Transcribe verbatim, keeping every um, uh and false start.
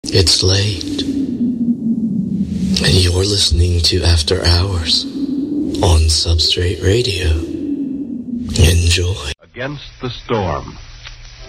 It's late, and you're listening to After Hours on Substrate Radio. Enjoy. Against the Storm.